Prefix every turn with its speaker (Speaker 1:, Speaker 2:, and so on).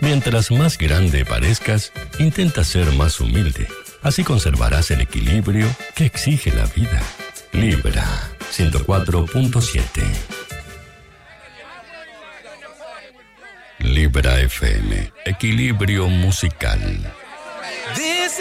Speaker 1: Mientras más grande parezcas, intenta ser más humilde. Así conservarás el equilibrio que exige la vida. Libra 104.7. Libra FM, equilibrio musical.